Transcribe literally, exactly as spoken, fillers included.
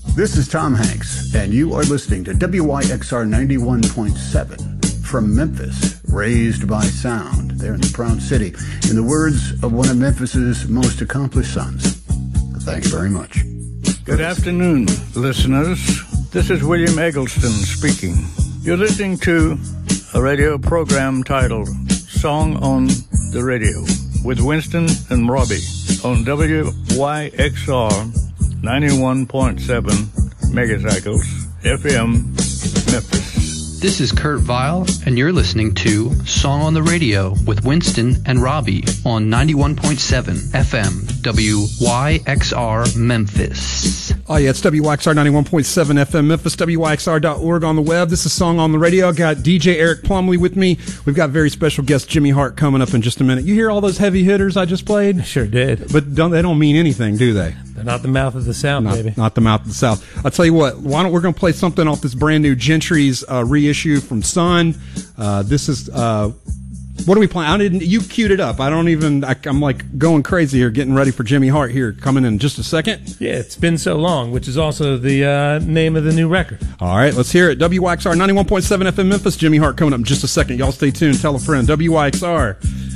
This is Tom Hanks, and you are listening to W Y X R ninety-one point seven from Memphis, raised by sound, there in the Proud City, in the words of one of Memphis's most accomplished sons. Thank you very much. Good afternoon, listeners. This is William Eggleston speaking. You're listening to a radio program titled Song on the Radio with Winston and Robbie on W Y X R ninety-one point seven megacycles F M, Memphis. This is Kurt Vile, and you're listening to Song on the Radio with Winston and Robbie on ninety-one point seven F M, W Y X R Memphis. Oh, yeah, it's W Y X R ninety-one point seven F M Memphis, W Y X R dot org on the web. This is Song on the Radio. I got D J Eric Plumley with me. We've got very special guest Jimmy Hart coming up in just a minute. You hear all those heavy hitters I just played? I sure did. But don't, they don't mean anything, do they? They're not the mouth of the South, not, baby. Not the mouth of the South. I'll tell you what, why don't we're going to play something off this brand new Gentry's uh, reissue from Sun. Uh, this is, uh, what are we playing? I didn't, you queued it up. I don't even, I, I'm like going crazy here, getting ready for Jimmy Hart here, coming in just a second. Yeah, It's Been So Long, which is also the uh, name of the new record. All right, let's hear it. W Y X R ninety-one point seven F M Memphis, Jimmy Hart coming up in just a second. Y'all stay tuned. Tell a friend. W Y X R.